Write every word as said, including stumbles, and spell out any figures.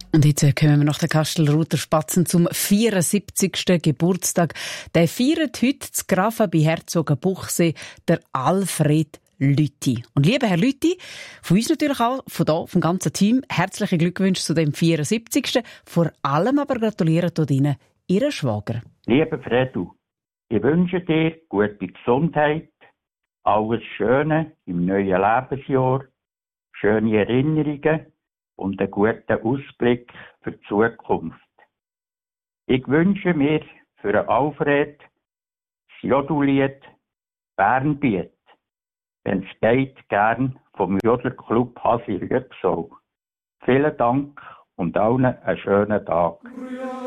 Und jetzt kommen wir nach der Kastelruther Spatzen zum vierundsiebzigsten Geburtstag. Der feiert heute zu Grafen bei Herzogenbuchsee der Alfred Lüthi. Und lieber Herr Lüthi, von uns natürlich auch, von hier, vom ganzen Team, herzliche Glückwünsche zu dem vierundsiebzigsten Vor allem aber gratulieren dort Ihnen Ihr Schwager. Lieber Fredu, ich wünsche dir gute Gesundheit, alles Schöne im neuen Lebensjahr, schöne Erinnerungen und einen guten Ausblick für die Zukunft. Ich wünsche mir für den Alfred das Jodellied Bernbiet, wenn es geht, gern vom Jodlerclub Hassi Rüebsau. Vielen Dank und allen einen schönen Tag.